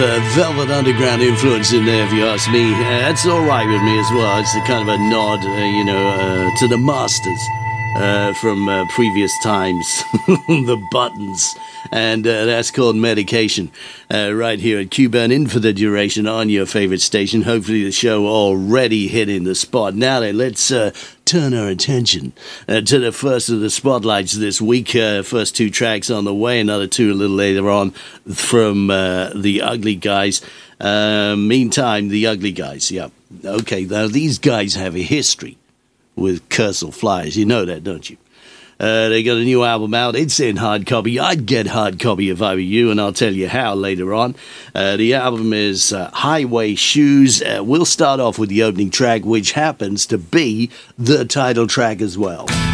Velvet Underground influence in there, if you ask me. That's all right with me as well. It's a kind of a nod, to the masters from previous times, the Buttons. And that's called Medication, right here at Q-Burn, in for the duration on your favorite station. Hopefully the show already hitting the spot. Now then, let's turn our attention to the first of the spotlights this week. First two tracks on the way, another two a little later on from the Ugly Guys. Meantime, the Ugly Guys, yeah. Okay, now these guys have a history with Kersel Flyers. You know that, don't you? They got a new album out. It's in hard copy. I'd get hard copy if I were you, and I'll tell you how later on. The album is Highway Shoes. We'll start off with the opening track, which happens to be the title track as well.